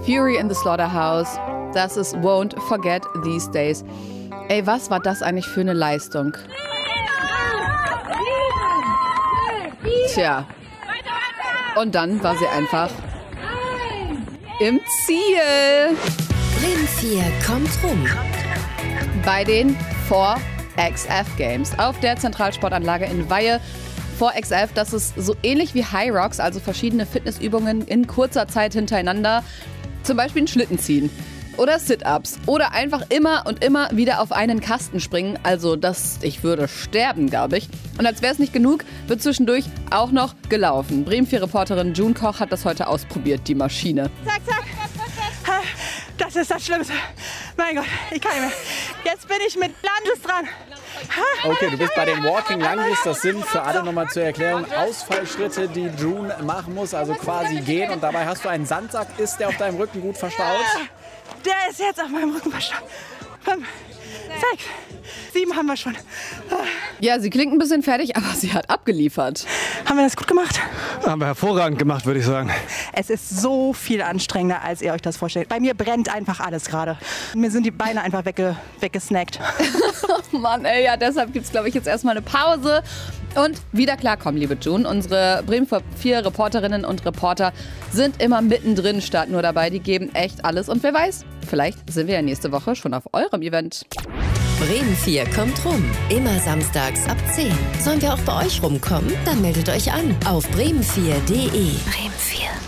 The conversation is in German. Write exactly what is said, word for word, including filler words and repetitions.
Fury in the Slaughterhouse. Das ist Won't Forget These Days. Ey, was war das eigentlich für eine Leistung? Tja. Und dann war sie einfach im Ziel. Bremen vier kommt rum. Bei den vier X F Games auf der Zentralsportanlage in Weihe. vier X F, das ist so ähnlich wie High Rocks, also verschiedene Fitnessübungen in kurzer Zeit hintereinander. Zum Beispiel ein Schlitten ziehen oder Sit-Ups oder einfach immer und immer wieder auf einen Kasten springen. Also das, ich würde sterben, glaube ich. Und als wäre es nicht genug, wird zwischendurch auch noch gelaufen. Bremen vier Reporterin June Koch hat das heute ausprobiert, die Maschine. Zack, zack. Das ist das Schlimmste. Mein Gott, ich kann nicht mehr. Jetzt bin ich mit Lunges dran. Okay, du bist bei den Walking Lunges. Das sind für alle nochmal zur Erklärung Ausfallschritte, die June machen muss, also quasi gehen. Und dabei hast du einen Sandsack. Ist der auf deinem Rücken gut verstaut? Der ist jetzt auf meinem Rücken verstaut. Fünf, sechs, sieben haben wir schon. Ja, sie klingt ein bisschen fertig, aber sie hat abgeliefert. Haben wir das gut gemacht? Haben wir hervorragend gemacht, würde ich sagen. Es ist so viel anstrengender, als ihr euch das vorstellt. Bei mir brennt einfach alles gerade. Mir sind die Beine einfach wegge weggesnackt. Oh Mann, ey, ja, deshalb gibt es, glaube ich, jetzt erstmal eine Pause. Und wieder klarkommen, liebe June. Unsere Bremen vier Reporterinnen und Reporter sind immer mittendrin, statt nur dabei. Die geben echt alles. Und wer weiß, vielleicht sind wir ja nächste Woche schon auf eurem Event. Bremen vier kommt rum. Immer samstags ab zehn. Sollen wir auch bei euch rumkommen? Dann meldet euch an auf bremen vier punkt de. Bremen vier.